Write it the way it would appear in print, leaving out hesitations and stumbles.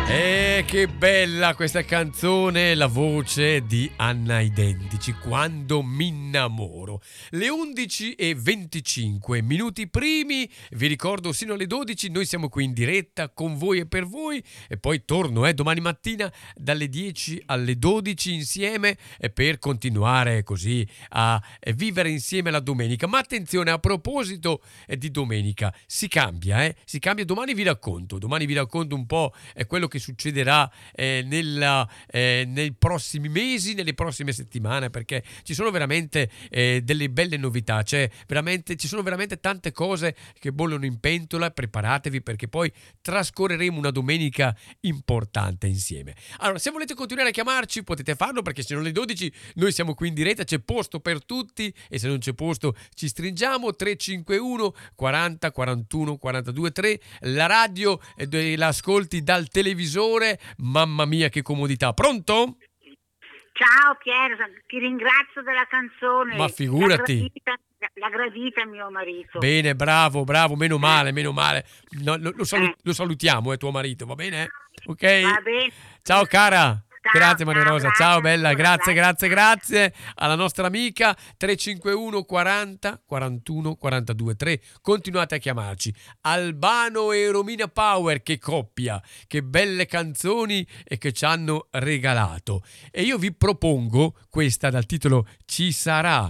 Che bella questa canzone, la voce di Anna Identici, Quando mi innamoro. Le 11:25 minuti primi, vi ricordo sino alle 12 noi siamo qui in diretta con voi e per voi e poi torno domani mattina dalle 10 alle 12 insieme per continuare così a vivere insieme la domenica. Ma attenzione, a proposito di domenica, si cambia, domani vi racconto un po' quello che succederà nei prossimi mesi, nelle prossime settimane, perché ci sono veramente delle belle novità, ci sono veramente tante cose che bollono in pentola. Preparatevi perché poi trascorreremo una domenica importante insieme. Allora, se volete continuare a chiamarci potete farlo, perché se non le 12 noi siamo qui in diretta, c'è posto per tutti e se non c'è posto ci stringiamo. 351 40 41 42 3, la radio l'ascolti dal televisore. Mamma mia che comodità. Pronto? Ciao Piero, ti ringrazio della canzone. Ma figurati. L'ha gradita mio marito. Bene, bravo, meno male. No, lo salutiamo, tuo marito, va bene? Ok? Va bene. Ciao cara. Ciao, Grazie Maria Rosa, ciao bella, grazie. Alla nostra amica 351 40 41 42 3. Continuate a chiamarci. Albano e Romina Power, che coppia, che belle canzoni e che ci hanno regalato. E io vi propongo questa dal titolo Ci sarà.